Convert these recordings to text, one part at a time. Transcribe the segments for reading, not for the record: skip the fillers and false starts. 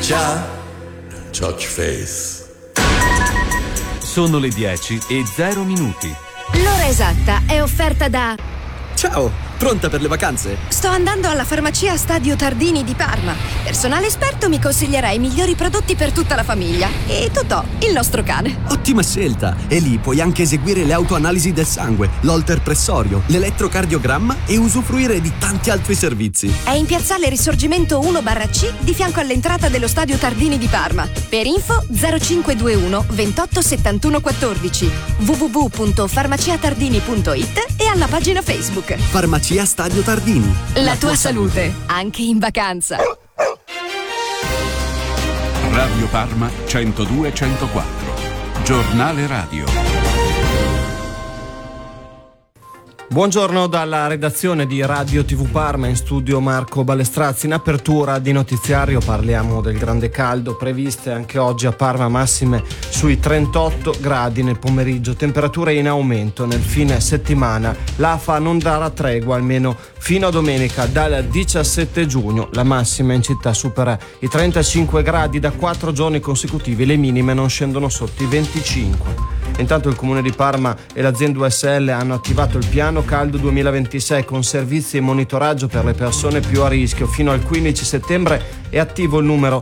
Chuck Face. Sono le 10:00. L'ora esatta è offerta da... Ciao, pronta per le vacanze? Sto andando alla farmacia Stadio Tardini di Parma. Personale esperto mi consiglierà i migliori prodotti per tutta la famiglia. E Totò, il nostro cane. Ottima scelta! E lì puoi anche eseguire le autoanalisi del sangue, l'holter pressorio, l'elettrocardiogramma e usufruire di tanti altri servizi. È in piazzale Risorgimento 1/C di fianco all'entrata dello Stadio Tardini di Parma. Per info 0521 28 71 14 www.farmaciatardini.it e alla pagina Facebook. Farmacia Stadio Tardini. La tua salute, anche in vacanza. Radio Parma 102-104. Giornale radio. Buongiorno dalla redazione di Radio TV Parma, in studio Marco Balestrazzi. In apertura di notiziario parliamo del grande caldo, previste anche oggi a Parma massime sui 38 gradi nel pomeriggio, temperature in aumento nel fine settimana. L'AFA non darà tregua almeno fino a domenica. Dal 17 giugno la massima in città supera i 35 gradi da 4 giorni consecutivi, le minime non scendono sotto i 25. Intanto il Comune di Parma e l'azienda USL hanno attivato il piano caldo 2026 con servizi e monitoraggio per le persone più a rischio. Fino al 15 settembre è attivo il numero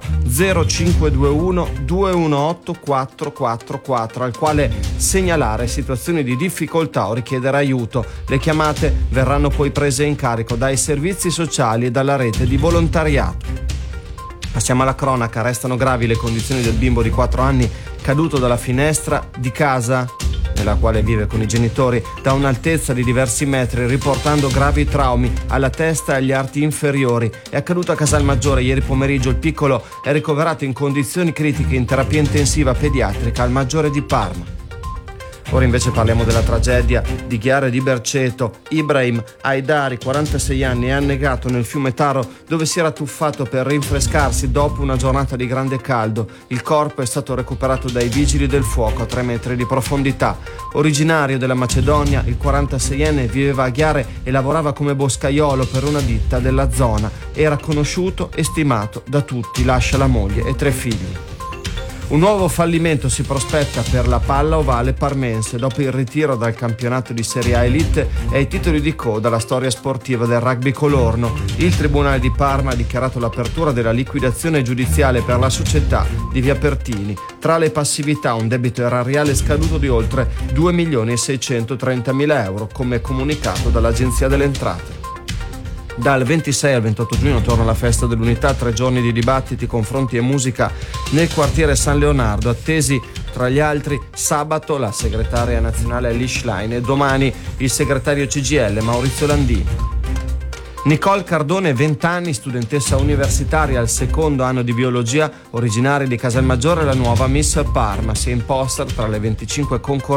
0521 218 444 al quale segnalare situazioni di difficoltà o richiedere aiuto. Le chiamate verranno poi prese in carico dai servizi sociali e dalla rete di volontariato. Passiamo alla cronaca. Restano gravi le condizioni del bimbo di 4 anni caduto dalla finestra di casa nella quale vive con i genitori da un'altezza di diversi metri, riportando gravi traumi alla testa e agli arti inferiori. È accaduto a Casalmaggiore ieri pomeriggio. Il piccolo è ricoverato in condizioni critiche in terapia intensiva pediatrica al Maggiore di Parma. Ora invece parliamo della tragedia di Chiara di Berceto. Ibrahim Haidari, 46 anni, è annegato nel fiume Taro dove si era tuffato per rinfrescarsi dopo una giornata di grande caldo. Il corpo è stato recuperato dai vigili del fuoco a 3 metri di profondità. Originario della Macedonia, il 46enne viveva a Chiare e lavorava come boscaiolo per una ditta della zona. Era conosciuto e stimato da tutti, lascia la moglie e 3 figli. Un nuovo fallimento si prospetta per la palla ovale parmense dopo il ritiro dal campionato di Serie A Elite e ai titoli di coda la storia sportiva del rugby colorno. Il Tribunale di Parma ha dichiarato l'apertura della liquidazione giudiziale per la società di Via Pertini. Tra le passività un debito erariale scaduto di oltre 2.630.000 euro, come comunicato dall'Agenzia delle Entrate. Dal 26 al 28 giugno torna la festa dell'unità, 3 giorni di dibattiti, confronti e musica nel quartiere San Leonardo. Attesi tra gli altri sabato la segretaria nazionale Alice Schlein e domani il segretario CGIL Maurizio Landini. Nicole Cardone, 20 anni, studentessa universitaria al 2º anno di biologia, originaria di Casalmaggiore, la nuova Miss Parma. Si è imposta tra le 25 concorrenti